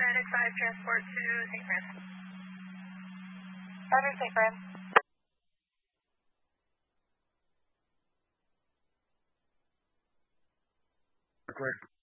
Medic 5, transport to St. Francis. Roger, St. Francis. Clear.